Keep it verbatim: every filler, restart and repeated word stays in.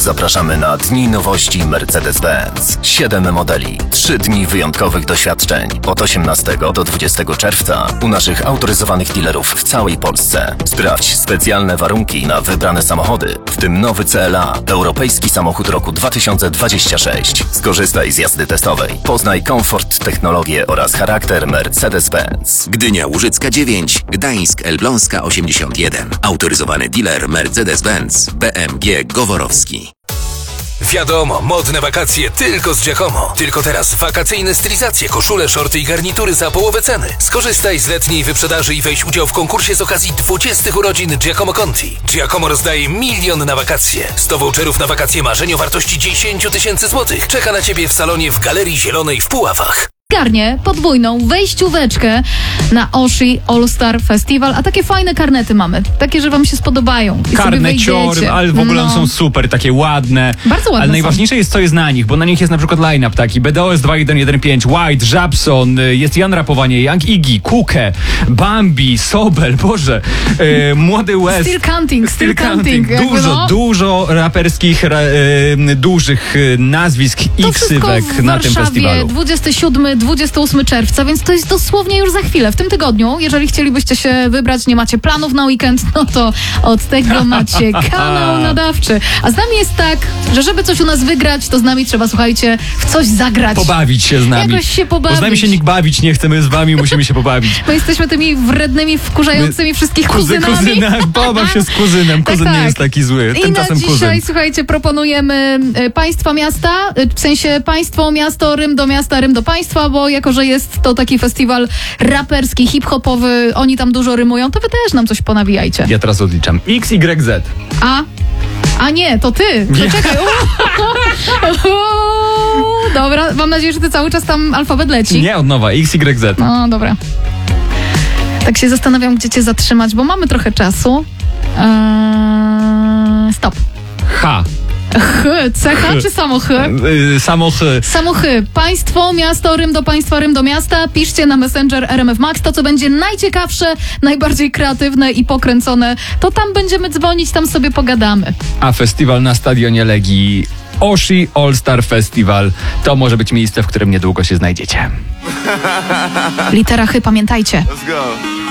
Zapraszamy na Dni Nowości Mercedes-Benz. Siedem modeli, trzy dni wyjątkowych doświadczeń. Od osiemnastego do dwudziestego czerwca u naszych autoryzowanych dealerów w całej Polsce. Sprawdź specjalne warunki na wybrane samochody, w tym nowy C L A, europejski samochód roku dwa tysiące dwudziesty trzeci. Skorzystaj z jazdy testowej. Poznaj komfort, technologię oraz charakter Mercedes-Benz. Gdynia Łużycka dziewięć, Gdańsk Elbląska osiemdziesiąt jeden. Autoryzowany dealer Mercedes-Benz B M G Goworowski. Wiadomo, modne wakacje tylko z Giacomo. Tylko teraz wakacyjne stylizacje, koszule, shorty i garnitury za połowę ceny. Skorzystaj z letniej wyprzedaży i weź udział w konkursie z okazji dwudziestych urodzin Giacomo Conti. Giacomo rozdaje milion na wakacje. sto voucherów na wakacje marzeń o wartości dziesięć tysięcy złotych. Czeka na Ciebie w salonie w Galerii Zielonej w Puławach. Garnie podwójną wejścióweczkę na Oshi All Star Festival, a takie fajne karnety mamy, takie, że wam się spodobają i karneciory, ale w ogóle no. one są super, takie ładne. Bardzo ładne. Ale najważniejsze są. jest, co jest na nich, bo na nich jest na przykład line-up taki B D O S dwa jeden jeden pięć, White, Żabson, jest Jan Rapowanie, Young Iggy, Kuke, Bambi, Sobel, Boże, e, Młody West. Still Counting, Still Counting. Dużo, no. dużo raperskich, ra, e, dużych nazwisk to iksywek na tym festiwalu. dwudziestego siódmego dwudziestego ósmego czerwca, więc to jest dosłownie już za chwilę, w tym tygodniu. Jeżeli chcielibyście się wybrać, nie macie planów na weekend, no to od tego macie kanał nadawczy. A z nami jest tak, że żeby coś u nas wygrać, to z nami trzeba, słuchajcie, w coś zagrać. Pobawić się z nami. Jakoś się pobawić. Bo z nami się nikt bawić nie chce, my z wami musimy się pobawić. My jesteśmy tymi wrednymi, wkurzającymi my, wszystkich kuzy, kuzynami. Kuzyna, pobaw się z kuzynem. Kuzyn tak, tak. nie jest taki zły. I Tymczasem na dzisiaj, kuzyn. słuchajcie, proponujemy y, państwa miasta, y, w sensie państwo, miasto, Rym do miasta, Rym do państwa, bo jako, że jest to taki festiwal raperski, hip-hopowy, oni tam dużo rymują, to wy też nam coś ponawijajcie. Ja teraz odliczam. X, Y, Z. A? A nie, to ty. To czekaj. Uuu, dobra, mam nadzieję, że ty cały czas tam alfabet leci. Nie, od nowa. X, Y, Z. No, dobra. Tak się zastanawiam, gdzie cię zatrzymać, bo mamy trochę czasu. Eee, stop. H. Ch, C H czy samo Ch? Yy, samo H. Samo Ch. Państwo, miasto, Rym do państwa, Rym do miasta. Piszcie na Messenger R M F Max. To, co będzie najciekawsze, najbardziej kreatywne i pokręcone, to tam będziemy dzwonić, tam sobie pogadamy. A festiwal na stadionie Legii Oshi All Star Festival to może być miejsce, w którym niedługo się znajdziecie. Litera Ch, pamiętajcie. Let's go.